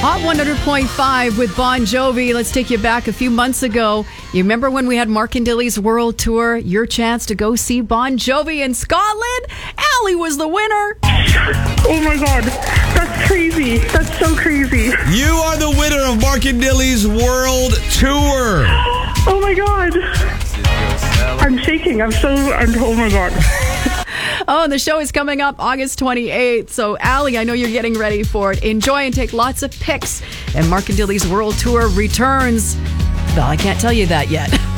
Hot 100.5 with Bon Jovi. Let's take you back a few months ago. You remember when we had Mark and Dilly's World Tour? Your chance to go see Bon Jovi in Scotland? Allie was the winner. Oh my God. That's crazy. That's so crazy. You are the winner of Mark and Dilly's World Tour. Oh my God. I'm shaking. Oh my God. Oh, and the show is coming up August 28th. So, Allie, I know you're getting ready for it. Enjoy and take lots of pics. And Mark and Dilly's World Tour returns. Well, I can't tell you that yet.